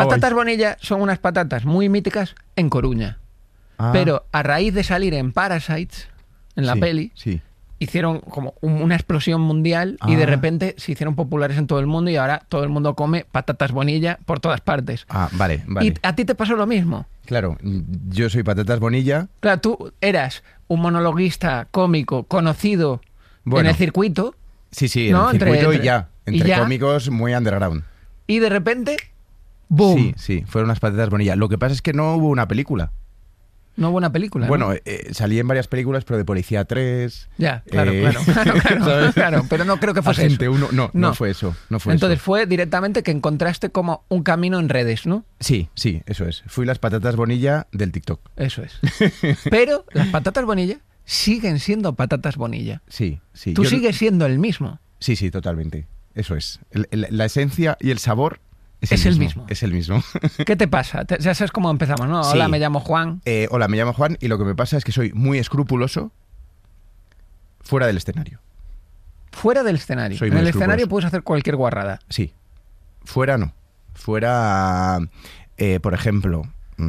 Patatas Bonilla son unas patatas muy míticas en Coruña. Pero a raíz de salir en Parasites, en la peli, hicieron como una explosión mundial y de repente se hicieron populares en todo el mundo y ahora todo el mundo come patatas Bonilla por todas partes. Vale. ¿Y a ti te pasó lo mismo? Claro, yo soy Patatas Bonilla. Claro, tú eras un monologuista cómico conocido en el circuito. Sí, en el circuito entre cómicos muy underground. Y de repente, ¡boom! Sí, fueron unas Patatas Bonilla. Lo que pasa es que no hubo una película. No hubo una película. Bueno, salí en varias películas, pero de Policía 3. Ya, claro. Pero no creo que fuese Agente eso. 1, no fue eso. Entonces fue directamente que encontraste como un camino en redes, ¿no? Sí, eso es. Fui las Patatas Bonilla del TikTok. Eso es. Pero las Patatas Bonilla siguen siendo Patatas Bonilla. Sí. Tú sigues siendo el mismo. Sí, totalmente. Eso es. La esencia y el sabor es el mismo. Es el mismo. ¿Qué te pasa? Ya sabes cómo empezamos, ¿no? Sí. Hola, me llamo Juan. Hola, me llamo Juan y lo que me pasa es que soy muy escrupuloso fuera del escenario. Fuera del escenario. En el escenario puedes hacer cualquier guarrada. Sí. Fuera no. Fuera, por ejemplo,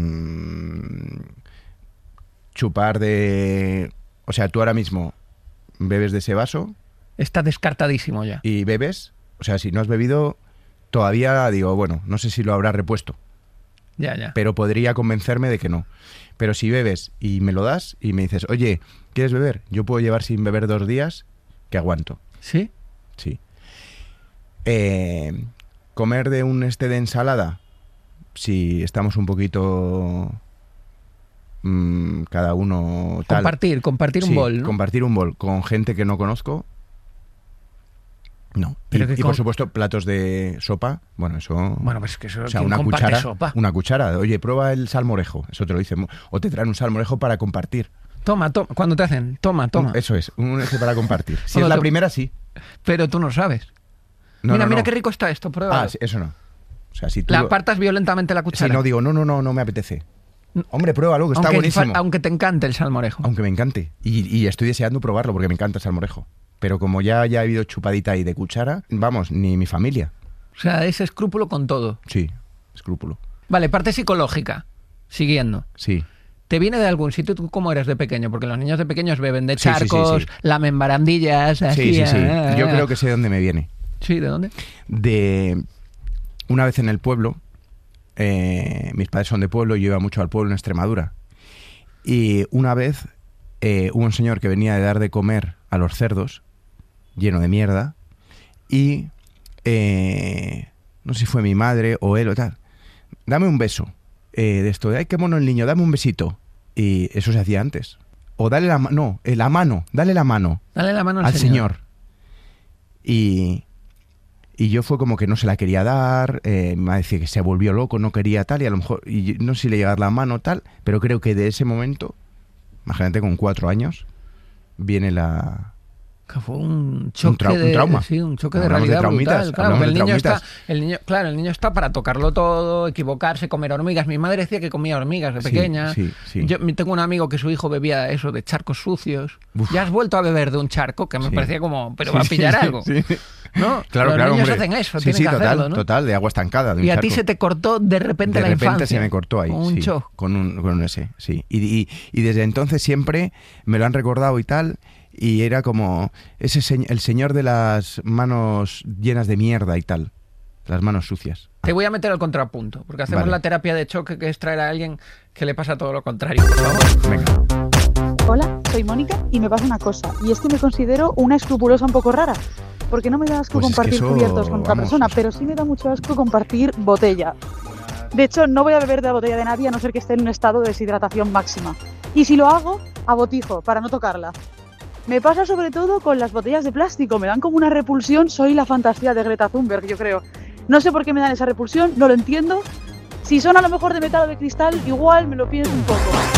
chupar de... O sea, tú ahora mismo bebes de ese vaso. Está descartadísimo ya. Y bebes. O sea, si no has bebido... Todavía digo, bueno, no sé si lo habrá repuesto. Ya. Pero podría convencerme de que no. Pero si bebes y me lo das y me dices, oye, ¿quieres beber? Yo puedo llevar sin beber 2 días que aguanto. ¿Sí? Sí. Comer de de ensalada, si estamos un poquito cada uno tal. Compartir un bol, ¿no? Compartir un bol con gente que no conozco. No. Y por supuesto, platos de sopa. Bueno, eso... Bueno, pues es que eso... O sea, una cuchara. Oye, prueba el salmorejo. Eso te lo dicen. O te traen un salmorejo para compartir. Toma. Cuando te hacen, toma. Eso es, un ese para compartir. Si es la primera, sí. Pero tú no sabes. Mira qué rico está esto, prueba. Sí, eso no. O sea, si tú... Le apartas violentamente la cuchara. Si no digo, no me apetece. Hombre, pruébalo, que está buenísimo. Aunque te encante el salmorejo. Aunque me encante. Y estoy deseando probarlo porque me encanta el salmorejo. Pero como ya ha habido chupadita ahí de cuchara, vamos, ni mi familia. O sea, es escrúpulo con todo. Sí, escrúpulo. Vale, parte psicológica. Siguiendo. Sí. ¿Te viene de algún sitio? ¿Tú cómo eres de pequeño? Porque los niños de pequeños beben de charcos, lamen barandillas... Así, sí. Yo creo que sé de dónde me viene. ¿Sí? ¿De dónde? De una vez en el pueblo, mis padres son de pueblo, yo iba mucho al pueblo en Extremadura. Y una vez hubo un señor que venía de dar de comer a los cerdos, lleno de mierda, y no sé si fue mi madre o él o tal, dame un beso, de esto de, ay, qué mono el niño, dame un besito, y eso se hacía antes, o dale la mano, dale la mano al señor. Y yo fue como que no se la quería dar, mi madre decía que se volvió loco, no quería tal, y a lo mejor, y no sé si le iba a dar la mano tal, pero creo que de ese momento, imagínate con 4 años, viene la... Que fue un choque un trauma. Sí, un choque de realidad brutal. Claro, el niño está para tocarlo todo, equivocarse, comer hormigas. Mi madre decía que comía hormigas de pequeña. Sí. Yo tengo un amigo que su hijo bebía eso de charcos sucios. Uf. Ya has vuelto a beber de un charco, que me parecía como, pero va a pillar algo. Sí. ¿No? Claro, los niños hombre. hacen eso, tienen que hacerlo, ¿no? Total, de agua estancada. Y a ti se te cortó de repente la infancia. De repente se me cortó ahí, un shock. Con un ese, sí. Y desde entonces siempre me lo han recordado y tal, y era como el señor de las manos llenas de mierda y tal, las manos sucias. Te voy a meter al contrapunto, porque hacemos Vale. la terapia de choque, que es traer a alguien que le pasa todo lo contrario, por favor. Venga. Hola, soy Mónica y me pasa una cosa, y es que me considero una escrupulosa un poco rara, porque no me da asco Pues es compartir que eso, cubiertos con otra persona, pero sí me da mucho asco compartir botella. De hecho, no voy a beber de la botella de nadie a no ser que esté en un estado de deshidratación máxima. Y si lo hago, a botijo, para no tocarla. Me pasa sobre todo con las botellas de plástico, me dan como una repulsión, soy la fantasía de Greta Thunberg, yo creo. No sé por qué me dan esa repulsión, no lo entiendo. Si son a lo mejor de metal o de cristal, igual me lo pienso un poco.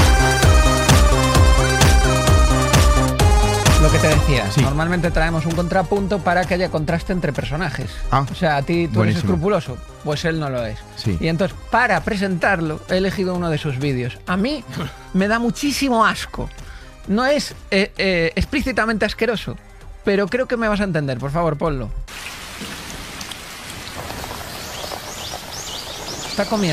Lo que te decía, Sí. normalmente traemos un contrapunto para que haya contraste entre personajes. O sea, a ti tú eres Buenísimo. escrupuloso, pues él no lo es. Sí. Y entonces, para presentarlo, he elegido uno de sus vídeos. A mí me da muchísimo asco. No es explícitamente asqueroso, pero creo que me vas a entender. Por favor, ponlo. Está comiendo.